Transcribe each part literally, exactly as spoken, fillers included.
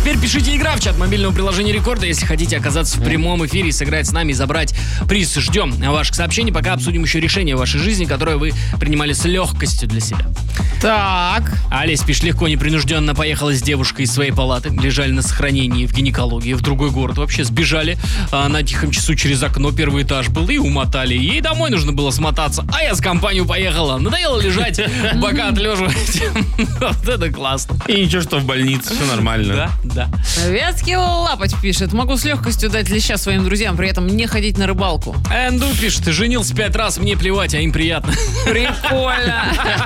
теперь пишите «Игра» в чат мобильного приложения Рекорда, если хотите оказаться в прямом эфире и сыграть с нами и забрать приз. Ждем ваших сообщений, пока обсудим еще решение в вашей жизни, которое вы принимали с легкостью для себя. Так. Олесь пишет: легко, непринужденно поехала с девушкой из своей палаты. Лежали на сохранении в гинекологии в другой город. Вообще сбежали а, на тихом часу через окно. Первый этаж был и умотали. Ей домой нужно было смотаться. А я с компанию поехала. Надоело лежать, бока отлеживать. Вот это классно. И ничего, что в больнице, все нормально. Да, да. Вятский Лапоть пишет: могу с легкостью дать леща своим друзьям, при этом не ходить на рыбалку. Энду пишет: женился пять раз, мне плевать, а им приятно. Прикольно.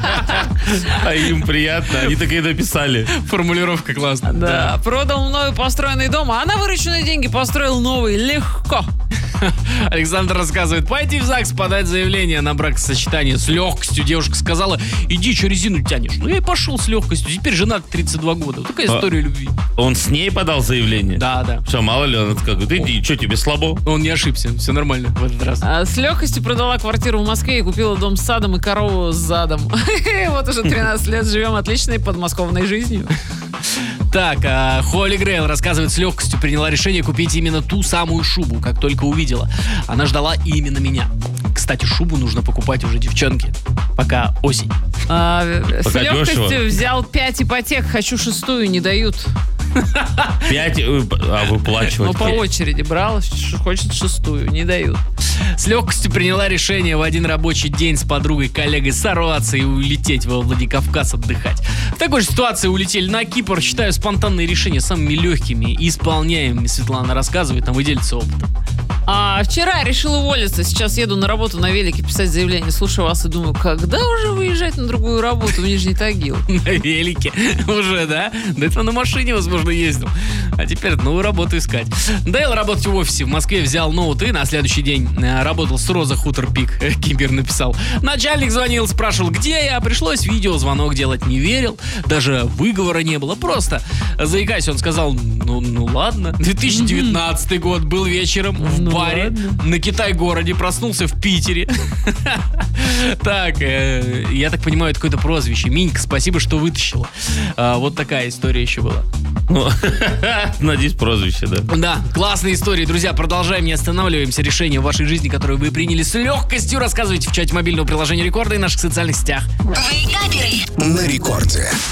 А им приятно, они так и написали. Формулировка классная. Да. Продал мною построенный дом, а на вырученные деньги построил новый. Легко. Александр рассказывает: пойти в ЗАГС, подать заявление на бракосочетание с легкостью. Девушка сказала: иди, что резину тянешь. Ну я и пошел с легкостью. Теперь женат тридцать два года. Вот такая история а, любви. Он с ней подал заявление? Да, да. Все, мало ли, он как говорит: иди, что тебе слабо? Он не ошибся, все нормально в этот раз. А с легкостью продала квартиру в Москве и купила дом с садом и корову с задом. Вот уже тринадцать лет живем отличной подмосковной жизнью. Так, а, Холли Грейл рассказывает: с легкостью приняла решение купить именно ту самую шубу, как только увидела. Она ждала именно меня. Кстати, шубу нужно покупать уже девчонке, пока осень. А, с пока легкостью дешево. Взял пять ипотек, хочу шестую, не дают. Пять, а выплачивать? Ну, по очереди брал, хочет шестую, не дают. С легкостью приняла решение в один рабочий день с подругой, коллегой сорваться и улететь во Владикавказ отдыхать. В такой же ситуации улетели на Кипр. Считаю спонтанные решения самыми легкими и исполняемыми. Светлана рассказывает, там выделится опытом. А вчера решил уволиться. Сейчас еду на работу на велике писать заявление. Слушаю вас и думаю, когда уже выезжать на другую работу в Нижний Тагил? На велике уже, да? До этого на машине, возможно, ездил. А теперь новую работу искать. Дейл работать в офисе в Москве взял ноут и на следующий день работал с Роза Хутор Пик. Кибер написал: начальник звонил, спрашивал, где я. Пришлось видеозвонок делать, не верил. Даже выговора не было. Просто заикаясь, он сказал: ну, ну ладно. две тысячи девятнадцатый год, был вечером в ну баре ладно. на Китай-городе, проснулся в Питере. Так, я так понимаю, это какое-то прозвище. Минька, спасибо, что вытащила. Вот такая история еще была. Ну, надеюсь, прозвище, да. Да, классная история. Друзья, продолжаем, не останавливаемся. Решение в вашей жизни, которое вы приняли с легкостью, рассказывайте в чате мобильного приложения Рекорда и наших социальных сетях. На Рекорде.